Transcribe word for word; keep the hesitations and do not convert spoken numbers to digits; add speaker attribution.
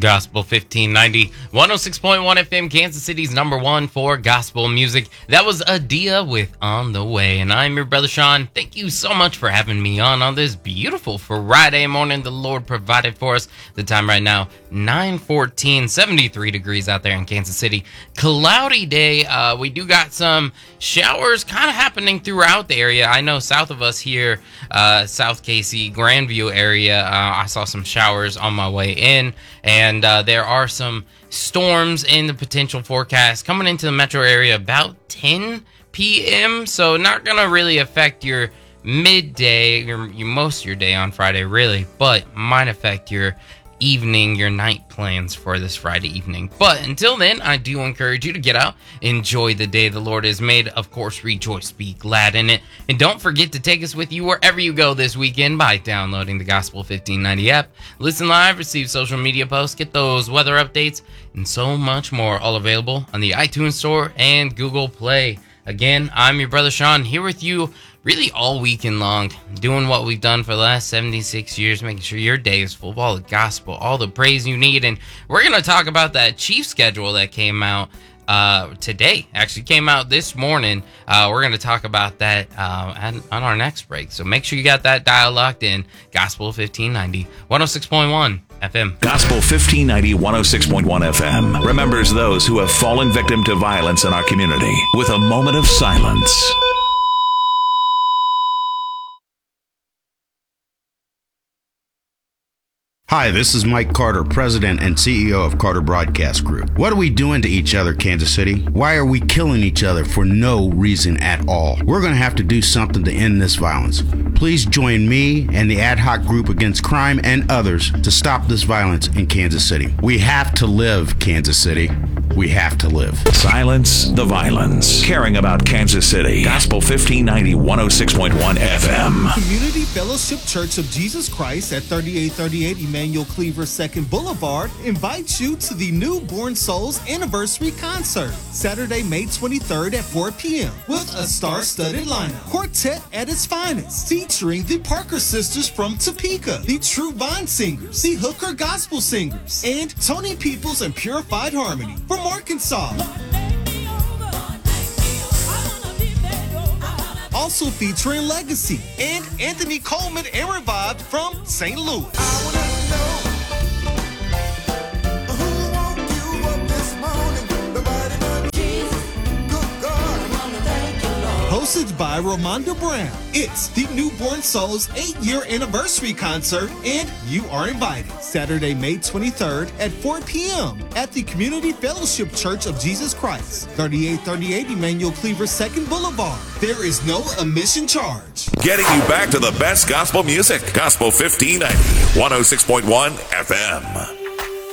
Speaker 1: Gospel fifteen ninety, one oh six point one F M, Kansas City's number one for gospel music. That was Adia with On the Way, and I'm your brother Sean. Thank you so much for having me on on this beautiful Friday morning the Lord provided for us. The time right now, nine fourteen, seventy-three degrees out there in Kansas City. Cloudy day. Uh, we do got some showers kind of happening throughout the area. I know south of us here, uh, South K C, Grandview area, uh, I saw some showers on my way in, and uh, there are some storms in the potential forecast coming into the metro area about ten p.m. So not gonna really affect your midday, your, your most of your day on Friday, really, but might affect your evening, your night plans for this Friday evening. But until then, I do encourage you to get out, enjoy the day the Lord has made. Of course, rejoice, be glad in it, and don't forget to take us with you wherever you go this weekend by downloading the Gospel fifteen ninety app. Listen live, receive social media posts, get those weather updates, and so much more, all available on the iTunes Store and Google Play. Again, I'm your brother Sean, here with you really all weekend long, doing what we've done for the last seventy-six years, making sure your day is full of all the gospel, all the praise you need. And we're going to talk about that Chiefs schedule that came out uh, today, actually came out this morning. Uh, we're going to talk about that uh, on, on our next break. So make sure you got that dial locked in. Gospel fifteen ninety, one oh six point one F M.
Speaker 2: Gospel fifteen ninety, one oh six point one F M remembers those who have fallen victim to violence in our community with a moment of silence.
Speaker 3: Hi, this is Mike Carter, President and C E O of Carter Broadcast Group. What are we doing to each other, Kansas City? Why are we killing each other for no reason at all? We're going to have to do something to end this violence. Please join me and the ad hoc group against crime and others to stop this violence in Kansas City. We have to live, Kansas City. We have to live.
Speaker 2: Silence the violence. Caring about Kansas City. Gospel fifteen ninety, one oh six point one F M.
Speaker 4: Community Fellowship Church of Jesus Christ at thirty-eight thirty-eight Emmanuel Cleaver second Boulevard invites you to the Newborn Souls Anniversary Concert, Saturday, May twenty-third at four p.m. with a star-studded lineup. Quartet at its finest, featuring the Parker Sisters from Topeka, the True Vine Singers, the Hooker Gospel Singers, and Tony Peoples and Purified Harmony from Arkansas. Also featuring Legacy and Anthony Coleman and Revived from Saint Louis. Hosted by Romanda Brown. It's the Newborn Souls eight-year anniversary concert, and you are invited. Saturday, May twenty-third at four p.m. at the Community Fellowship Church of Jesus Christ, thirty-eight thirty-eight Emmanuel Cleaver second Boulevard. There is no admission charge.
Speaker 2: Getting you back to the best gospel music. Gospel fifteen ninety, one oh six point one F M.